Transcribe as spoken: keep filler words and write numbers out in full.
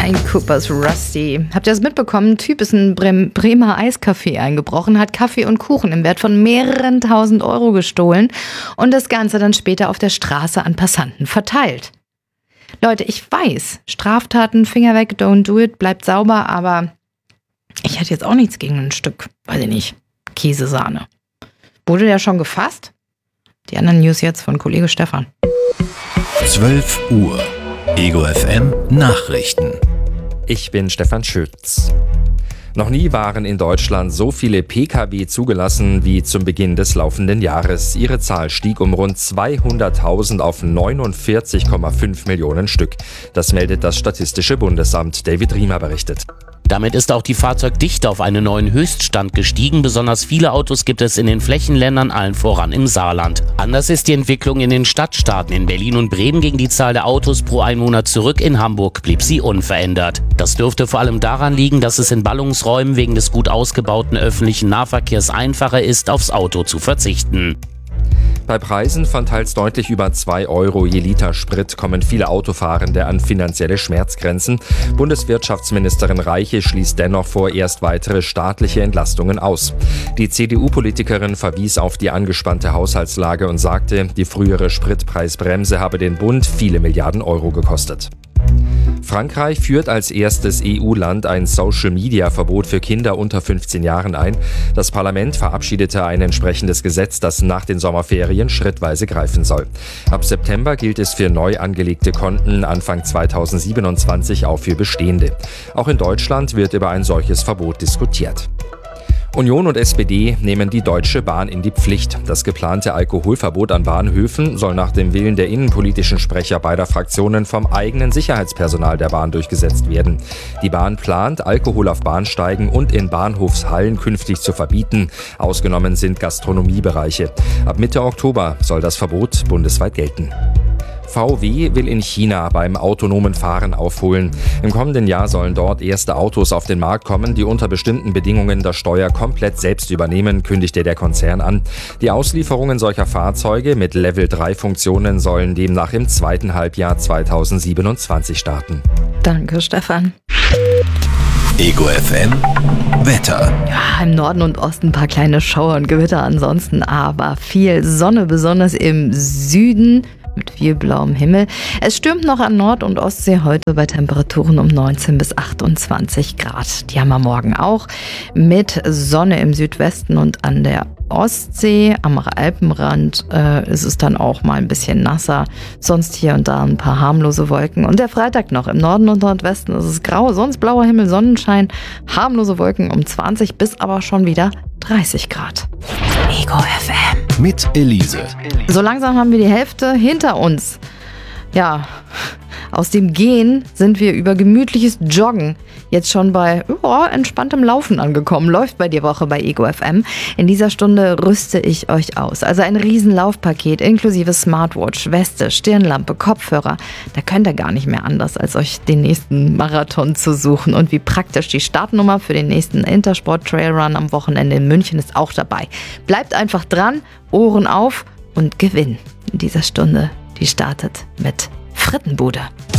Ein Coopers Rusty. Habt ihr das mitbekommen? Ein Typ ist in ein Bremer Eiscafé eingebrochen, hat Kaffee und Kuchen im Wert von mehreren tausend Euro gestohlen und das Ganze dann später auf der Straße an Passanten verteilt. Leute, ich weiß, Straftaten, Finger weg, don't do it, bleibt sauber, aber ich hätte jetzt auch nichts gegen ein Stück, weiß ich nicht, Käsesahne. Wurde der schon gefasst? Die anderen News jetzt von Kollege Stefan. zwölf Uhr. Ego F M Nachrichten. Ich bin Stefan Schütz. Noch nie waren in Deutschland so viele Pkw zugelassen wie zum Beginn des laufenden Jahres. Ihre Zahl stieg um rund zweihunderttausend auf neunundvierzig Komma fünf Millionen Stück. Das meldet das Statistische Bundesamt. David Riemer berichtet. Damit ist auch die Fahrzeugdichte auf einen neuen Höchststand gestiegen. Besonders viele Autos gibt es in den Flächenländern, allen voran im Saarland. Anders ist die Entwicklung in den Stadtstaaten. In Berlin und Bremen ging die Zahl der Autos pro Einwohner zurück. In Hamburg blieb sie unverändert. Das dürfte vor allem daran liegen, dass es in Ballungsräumen wegen des gut ausgebauten öffentlichen Nahverkehrs einfacher ist, aufs Auto zu verzichten. Bei Preisen von teils deutlich über zwei Euro je Liter Sprit kommen viele Autofahrende an finanzielle Schmerzgrenzen. Bundeswirtschaftsministerin Reiche schließt dennoch vorerst weitere staatliche Entlastungen aus. Die C D U-Politikerin verwies auf die angespannte Haushaltslage und sagte, die frühere Spritpreisbremse habe den Bund viele Milliarden Euro gekostet. Frankreich führt als erstes E U-Land ein Social-Media-Verbot für Kinder unter fünfzehn Jahren ein. Das Parlament verabschiedete ein entsprechendes Gesetz, das nach den Sommerferien schrittweise greifen soll. Ab September gilt es für neu angelegte Konten, Anfang zweitausendsiebenundzwanzig auch für bestehende. Auch in Deutschland wird über ein solches Verbot diskutiert. Union und S P D nehmen die Deutsche Bahn in die Pflicht. Das geplante Alkoholverbot an Bahnhöfen soll nach dem Willen der innenpolitischen Sprecher beider Fraktionen vom eigenen Sicherheitspersonal der Bahn durchgesetzt werden. Die Bahn plant, Alkohol auf Bahnsteigen und in Bahnhofshallen künftig zu verbieten. Ausgenommen sind Gastronomiebereiche. Ab Mitte Oktober soll das Verbot bundesweit gelten. V W will in China beim autonomen Fahren aufholen. Im kommenden Jahr sollen dort erste Autos auf den Markt kommen, die unter bestimmten Bedingungen das Steuer komplett selbst übernehmen, kündigte der Konzern an. Die Auslieferungen solcher Fahrzeuge mit Level drei Funktionen sollen demnach im zweiten Halbjahr zweitausendsiebenundzwanzig starten. Danke, Stefan. Ego F M Wetter. Ja, im Norden und Osten ein paar kleine Schauer und Gewitter, ansonsten aber viel Sonne, besonders im Süden. Mit viel blauem Himmel. Es stürmt noch an Nord- und Ostsee heute bei Temperaturen um neunzehn bis achtundzwanzig Grad. Die haben wir morgen auch mit Sonne im Südwesten und an der Ostsee. Am Alpenrand äh, ist es dann auch mal ein bisschen nasser. Sonst hier und da ein paar harmlose Wolken. Und der Freitag noch. Im Norden und Nordwesten ist es grau, sonst blauer Himmel, Sonnenschein. Harmlose Wolken um zwanzig bis aber schon wieder dreißig Grad. Ego F M. Mit Elise. So langsam haben wir die Hälfte hinter uns. Ja, aus dem Gehen sind wir über gemütliches Joggen jetzt schon bei oh, entspanntem Laufen angekommen. Läuft bei die Woche bei Ego F M. In dieser Stunde rüste ich euch aus. Also ein Riesenlaufpaket inklusive Smartwatch, Weste, Stirnlampe, Kopfhörer. Da könnt ihr gar nicht mehr anders, als euch den nächsten Marathon zu suchen. Und wie praktisch, die Startnummer für den nächsten Intersport Trailrun am Wochenende in München ist auch dabei. Bleibt einfach dran, Ohren auf und gewinn in dieser Stunde. Die startet mit Frittenbude.